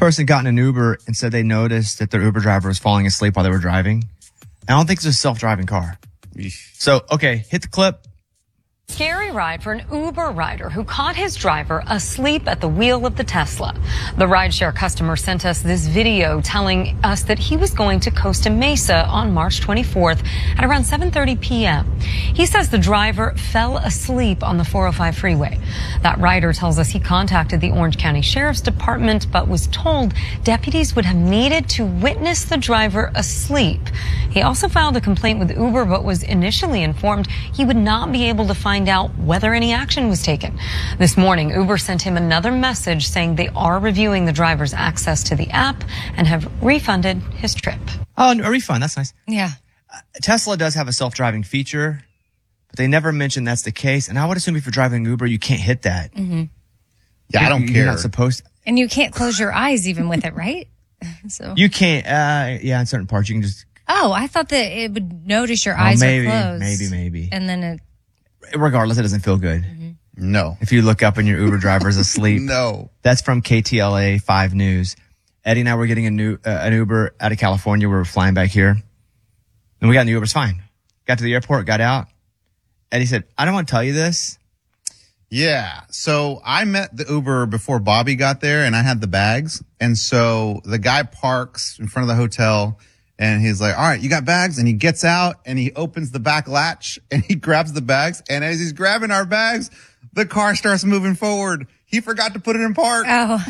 person got in an Uber and said they noticed that their Uber driver was falling asleep while they were driving. I don't think it's a self-driving car. So, okay, hit the clip. Scary ride for an Uber rider who caught his driver asleep at the wheel of the Tesla. The rideshare customer sent us this video telling us that he was going to Costa Mesa on March 24th at around 7:30 p.m. He says the driver fell asleep on the 405 freeway. That rider tells us he contacted the Orange County Sheriff's Department but was told deputies would have needed to witness the driver asleep. He also filed a complaint with Uber but was initially informed he would not be able to find out whether any action was taken. This morning, Uber sent him another message saying they are reviewing the driver's access to the app and have refunded his trip. Oh, a refund. That's nice. Yeah. Tesla does have a self-driving feature, but they never mentioned that's the case. And I would assume if you're driving Uber, you can't hit that. Mm-hmm. Yeah, I don't care. You're not supposed to. And you can't close your eyes even with it, right? So You can't. Yeah, in certain parts, you can just. Oh, I thought that it would notice your eyes maybe, are closed. Maybe. And then it. Regardless, it doesn't feel good. Mm-hmm. No. If you look up and your Uber driver's asleep. No. That's from KTLA 5 News. Eddie and I were getting an Uber out of California. We were flying back here. And we got in the Uber's fine. Got to the airport, got out. Eddie said, I don't want to tell you this. Yeah. So I met the Uber before Bobby got there and I had the bags. And so the guy parks in front of the hotel and he's like, all right, you got bags? And he gets out and he opens the back latch and he grabs the bags. And as he's grabbing our bags, the car starts moving forward. He forgot to put it in park. Oh.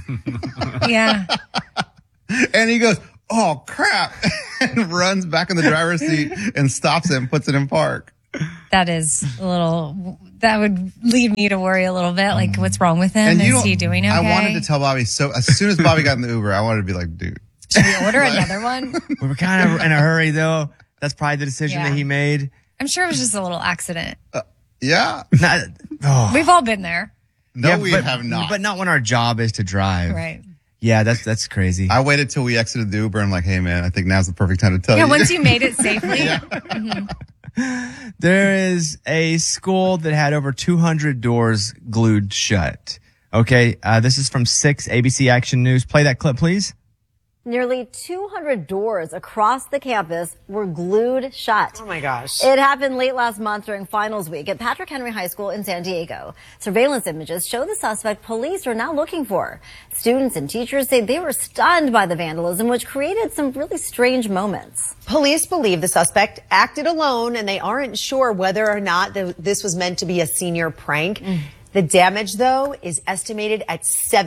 Yeah. And he goes, oh, crap. And runs back in the driver's seat and stops it and puts it in park. That is a little, that would lead me to worry a little bit. Like, what's wrong with him? Is he doing okay? I wanted to tell Bobby. So as soon as Bobby got in the Uber, I wanted to be like, dude. Should we order another one? We were kind of in a hurry, though. That's probably the decision Yeah. that he made. I'm sure it was just a little accident. Yeah. We've all been there. No, Yeah, we but, have not. But not when our job is to drive. Right. Yeah, that's crazy. I waited till we exited the Uber. I'm like, hey, man, I think now's the perfect time to tell you. Yeah, once you made it safely. Yeah. Mm-hmm. There is a school that had over 200 doors glued shut. Okay, this is from 6 ABC Action News. Play that clip, please. Nearly 200 doors across the campus were glued shut. Oh my gosh. It happened late last month during finals week at Patrick Henry High School in San Diego. Surveillance images show the suspect police are now looking for. Students and teachers say they were stunned by the vandalism, which created some really strange moments. Police believe the suspect acted alone, and they aren't sure whether or not this was meant to be a senior prank. The damage, though, is estimated at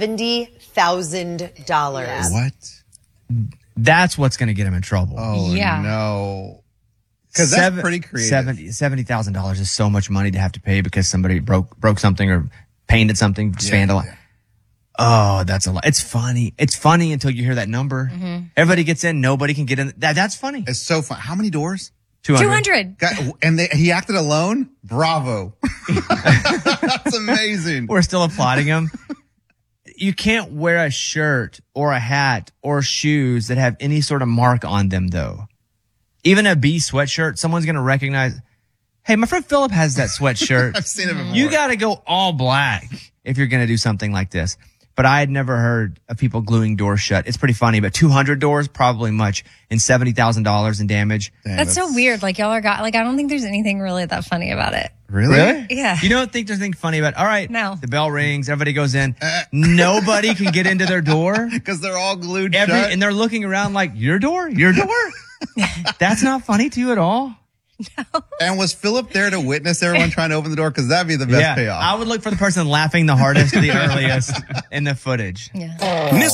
$70,000. What? That's what's going to get him in trouble. Oh, Yeah. no. Because that's pretty creative. $70,000 is so much money to have to pay because somebody broke something or painted something, just vandalized. Yeah. Oh, that's a lot. It's funny. It's funny until you hear that number. Everybody gets in. Nobody can get in. That's funny. It's so fun. How many doors? 200. And he acted alone? Bravo. That's amazing. We're still applauding him. You can't wear a shirt or a hat or shoes that have any sort of mark on them, though. Even a B sweatshirt, someone's going to recognize, hey, my friend Philip has that sweatshirt. I've seen it before. You got to go all black if you're going to do something like this. But I had never heard of people gluing doors shut. It's pretty funny, but 200 doors, probably much, and $70,000 in damage. Damn, That's so weird. Like, y'all are I don't think there's anything really that funny about it. Really? Yeah. You don't think there's anything funny about it? All right. No. The bell rings. Everybody goes in. Nobody can get into their door. Because they're all glued shut. And they're looking around like, your door? Your door? That's not funny to you at all? And was Philip there to witness everyone trying to open the door? Because that'd be the best payoff. I would look for the person laughing the hardest, the earliest in the footage. Yeah.